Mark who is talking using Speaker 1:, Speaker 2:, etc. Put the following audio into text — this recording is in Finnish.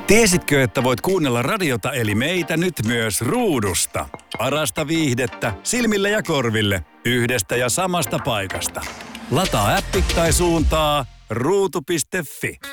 Speaker 1: Tiesitkö, että voit kuunnella radiota eli meitä nyt myös ruudusta? Parasta viihdettä silmille ja korville yhdestä ja samasta paikasta. Lataa appi tai suuntaa ruutu.fi.